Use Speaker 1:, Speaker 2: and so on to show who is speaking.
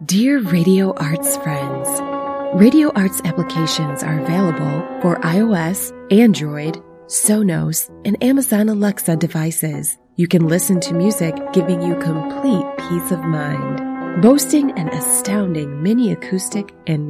Speaker 1: Dear Radio Arts friends, Radio Arts applications are available for iOS, Android, Sonos, and Amazon Alexa devices. You can listen to music giving you complete peace of mind. Boasting an astounding mini acoustic and